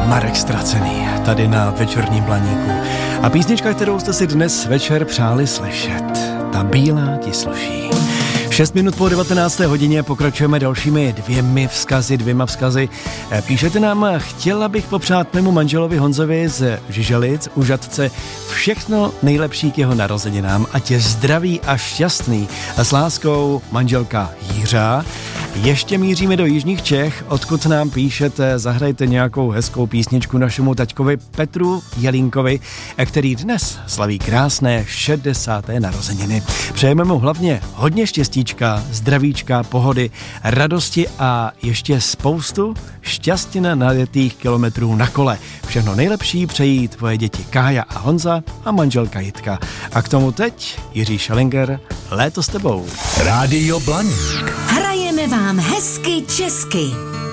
Marek Ztracený, tady na Večerním Blaníku. A písnička, kterou jste si dnes večer přáli slyšet, Ta bílá ti sluší. 6 minut po 19. hodině pokračujeme dalšími dvěma vzkazy. Píšete nám: chtěla bych popřát mému manželovi Honzovi z Žiželic u Žatce všechno nejlepší k jeho narozeninám, ať je zdravý a šťastný. A s láskou manželka Jířa. Ještě míříme do jižních Čech, odkud nám píšete: zahrajte nějakou hezkou písničku našemu taťkovi Petru Jelínkovi, který dnes slaví krásné 60. narozeniny. Přejeme mu hlavně hodně štěstíčka, zdravíčka, pohody, radosti a ještě spoustu šťastně najetých kilometrů na kole. Všechno nejlepší přejí tvoje děti Kája a Honza a manželka Jitka. A k tomu teď Jiří Schellinger, Léto s tebou. Rádio Blaník. Hrajeme vám hezky česky.